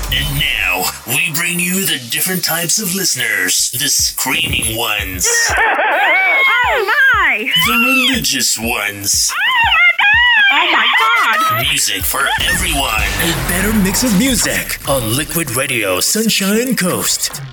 And now, we bring you the different types of listeners. The screaming ones. Oh my! The religious ones. Oh my God! Music for everyone. A better mix of music on Liquid Radio Sunshine Coast.